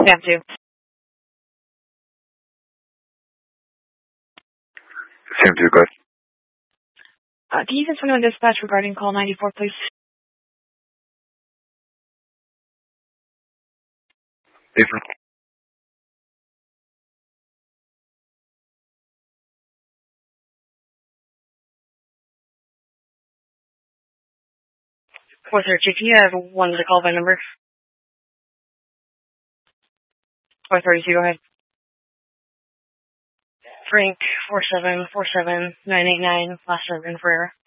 Sam 2. Sam 2, go ahead. Can you send someone dispatch regarding call 94, please? Different. What's your chief? You have one to call by number. 432, go ahead. Frank 4747989, last servant Ferreira.